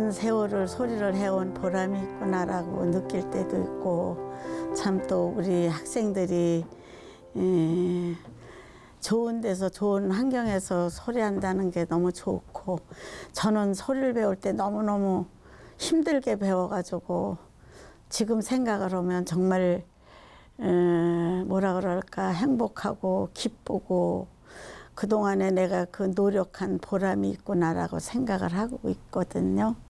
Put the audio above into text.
긴 세월을 소리를 해온 보람이 있구나라고 느낄 때도 있고, 참 또 우리 학생들이 좋은 데서 좋은 환경에서 소리한다는 게 너무 좋고, 저는 소리를 배울 때 너무너무 힘들게 배워가지고 지금 생각을 하면 정말 뭐라 그럴까, 행복하고 기쁘고 그동안에 내가 그 노력한 보람이 있구나라고 생각을 하고 있거든요.